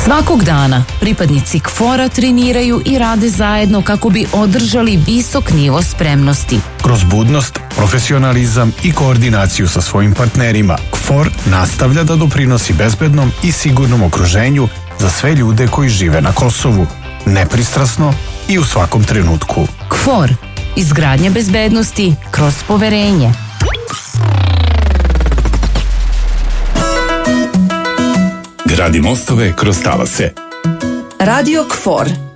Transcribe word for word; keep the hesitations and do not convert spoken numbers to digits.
Svakog dana pripadnici K F O R-a treniraju i rade zajedno kako bi održali visok nivo spremnosti. Kroz budnost, profesionalizam i koordinaciju sa svojim partnerima, K F O R nastavlja da doprinosi bezbednom i sigurnom okruženju za sve ljude koji žive na Kosovu, nepristrasno i u svakom trenutku. K F O R. Izgradnja bezbednosti kroz poverenje. Gradi mostove kroz talase. Radio K F O R.